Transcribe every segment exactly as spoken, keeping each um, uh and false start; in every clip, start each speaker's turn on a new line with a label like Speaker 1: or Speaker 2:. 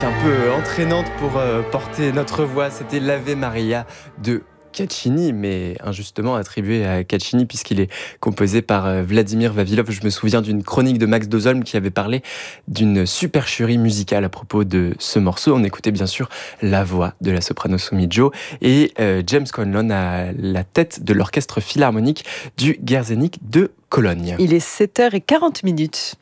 Speaker 1: Un peu entraînante pour euh, porter notre voix, c'était l'Ave Maria de Caccini, mais injustement attribué à Caccini puisqu'il est composé par euh, Vladimir Vavilov. Je me souviens d'une chronique de Max Dozolm qui avait parlé d'une supercherie musicale à propos de ce morceau. On écoutait bien sûr la voix de la soprano Sumi Jo et euh, James Conlon à la tête de l'orchestre philharmonique du Gherzénik de Cologne.
Speaker 2: Il est sept heures quarante minutes.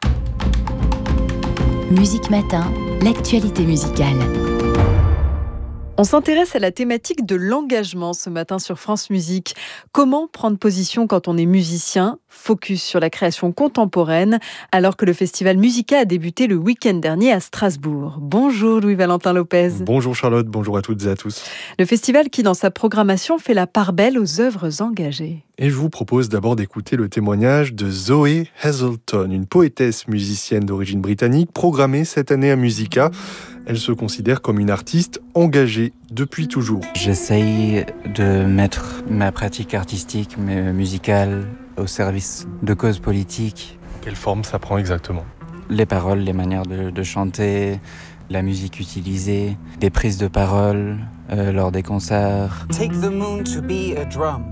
Speaker 3: Musique Matin, l'actualité musicale.
Speaker 2: On s'intéresse à la thématique de l'engagement ce matin sur France Musique. Comment prendre position quand on est musicien ? Focus sur la création contemporaine, alors que le festival Musica a débuté le week-end dernier à Strasbourg. Bonjour Louis-Valentin Lopez.
Speaker 4: Bonjour Charlotte, bonjour à toutes et à tous.
Speaker 2: Le festival qui, dans sa programmation, fait la part belle aux œuvres engagées.
Speaker 4: Et je vous propose d'abord d'écouter le témoignage de Zoé Hazelton, une poétesse musicienne d'origine britannique, programmée cette année à Musica. Elle se considère comme une artiste engagée depuis toujours.
Speaker 5: J'essaye de mettre ma pratique artistique, mais musicale, au service de causes politiques.
Speaker 4: Quelle forme ça prend exactement ?
Speaker 5: Les paroles, les manières de, de chanter, la musique utilisée, des prises de parole euh, lors des concerts.
Speaker 6: Take the moon to be a drum.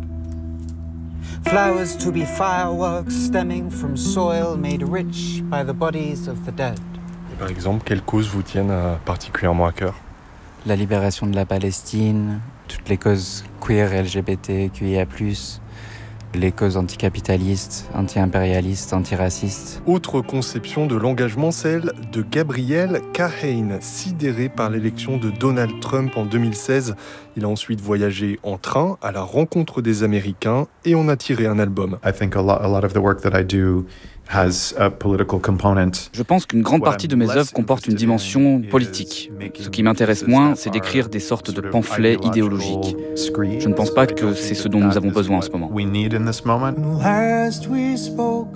Speaker 6: Flowers to be fireworks stemming from soil made rich by the bodies of the dead.
Speaker 4: Et par exemple, quelles causes vous tiennent euh, particulièrement à cœur ?
Speaker 5: La libération de la Palestine, toutes les causes queer et L G B T Q I A plus, les causes anticapitalistes, anti-impérialistes, antiracistes.
Speaker 4: Autre conception de l'engagement, celle de Gabriel Kahane, sidéré par l'élection de Donald Trump en deux mille seize. Il a ensuite voyagé en train à la rencontre des Américains et en a tiré un album.
Speaker 7: I think a lot, a lot of the work that I do has a political component.
Speaker 8: Je pense qu'une grande partie de mes œuvres comporte une dimension politique. Ce qui m'intéresse moins, c'est d'écrire des sortes de pamphlets idéologiques. Je ne pense pas que c'est ce dont nous avons besoin en ce moment.
Speaker 9: Last we spoke,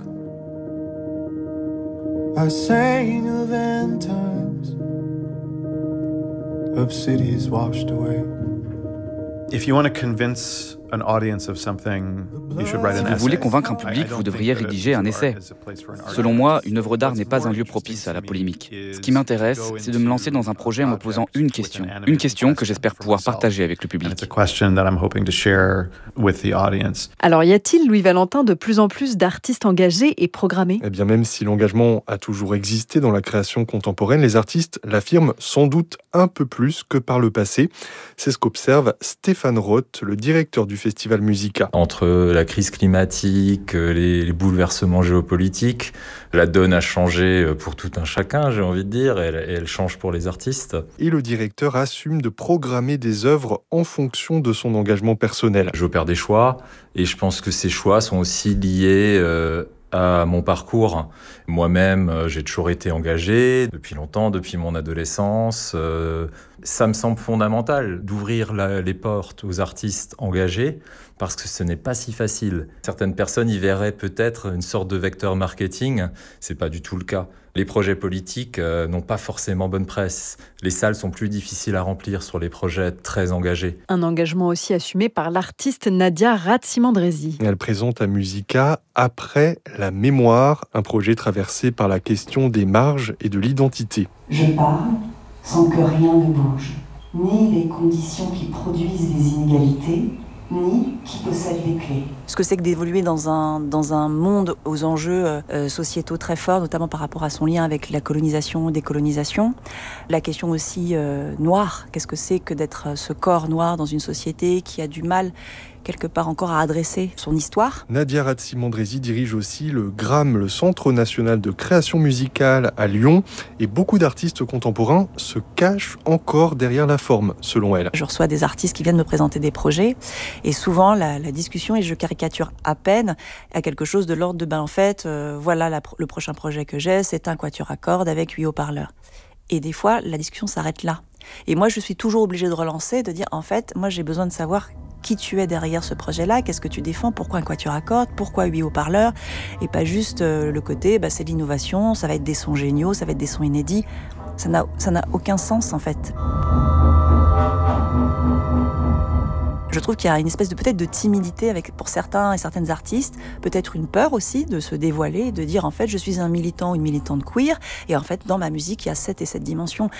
Speaker 9: I sang of end times, of cities washed away.
Speaker 7: If you want to convince an audience of something, you should write an essay.
Speaker 8: Si vous voulez convaincre un public, vous devriez rédiger un essai. Selon moi, une œuvre d'art n'est pas un lieu propice à la polémique. Ce qui m'intéresse, c'est de me lancer dans un projet en me posant une question. Une question que j'espère pouvoir partager avec le public.
Speaker 2: Alors, y a-t-il, Louis-Valentin, de plus en plus d'artistes engagés et programmés ?
Speaker 4: Eh bien, même si l'engagement a toujours existé dans la création contemporaine, les artistes l'affirment sans doute un peu plus que par le passé. C'est ce qu'observe Stéphane Roth, le directeur du festival Musica.
Speaker 10: Entre la crise climatique, les, les bouleversements géopolitiques, la donne a changé pour tout un chacun, j'ai envie de dire, et elle, et elle change pour les artistes.
Speaker 4: Et le directeur assume de programmer des œuvres en fonction de son engagement personnel.
Speaker 10: J'opère des choix, et je pense que ces choix sont aussi liés euh, à mon parcours. Moi-même, euh, j'ai toujours été engagé depuis longtemps, depuis mon adolescence. Euh, ça me semble fondamental d'ouvrir la, les portes aux artistes engagés parce que ce n'est pas si facile. Certaines personnes y verraient peut-être une sorte de vecteur marketing. C'est pas du tout le cas. Les projets politiques euh, n'ont pas forcément bonne presse. Les salles sont plus difficiles à remplir sur les projets très engagés.
Speaker 2: Un engagement aussi assumé par l'artiste Nadia Ratsimandresi.
Speaker 4: Elle présente à Musica Après la mémoire, un projet traversé par la question des marges et de l'identité.
Speaker 11: Je parle sans que rien ne bouge, ni les conditions qui produisent les inégalités, ni qui possède les clés.
Speaker 12: Ce que c'est que d'évoluer dans un, dans un monde aux enjeux euh, sociétaux très forts, notamment par rapport à son lien avec la colonisation, décolonisation. La question aussi euh, noire, qu'est-ce que c'est que d'être ce corps noir dans une société qui a du mal quelque part encore à adresser son histoire.
Speaker 4: Nadia Ratsimandresi dirige aussi le GRAM, le Centre national de création musicale à Lyon, et beaucoup d'artistes contemporains se cachent encore derrière la forme, selon elle.
Speaker 12: Je reçois des artistes qui viennent me présenter des projets, et souvent la, la discussion, et je caricature à peine, à quelque chose de l'ordre de, ben en fait, euh, voilà la, le prochain projet que j'ai, c'est un quatuor à cordes avec huit haut-parleurs. Et des fois, la discussion s'arrête là. Et moi, je suis toujours obligée de relancer, de dire, en fait, moi j'ai besoin de savoir qui tu es derrière ce projet-là, qu'est-ce que tu défends, pourquoi un quatuor à cordes, pourquoi huit haut-parleurs, et pas juste euh, le côté, bah, c'est l'innovation, ça va être des sons géniaux, ça va être des sons inédits. Ça n'a, ça n'a aucun sens en fait. Je trouve qu'il y a une espèce de peut-être de timidité avec, pour certains et certaines artistes, peut-être une peur aussi de se dévoiler, de dire en fait je suis un militant ou une militante queer, et en fait dans ma musique il y a cette et cette dimension.